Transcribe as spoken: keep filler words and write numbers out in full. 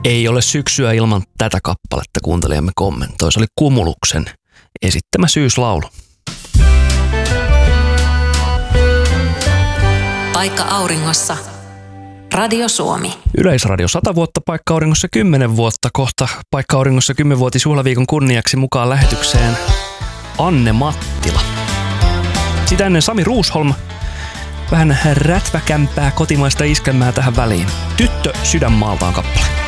Ei ole syksyä ilman tätä kappaletta, kuuntelijamme kommentoi. Se oli Kumuluksen esittämä syyslaulu. Paikka auringossa. Radio Suomi. Yleisradio sata vuotta, Paikka auringossa kymmenen vuotta. Kohta Paikka auringossa kymmenvuotisjuhlaviikon kunniaksi mukaan lähetykseen Anne Mattila. Sitä ennen Sami Ruusholm. Vähän rätväkämpää kotimaista iskelmää tähän väliin. Tyttö sydänmaaltaan kappale.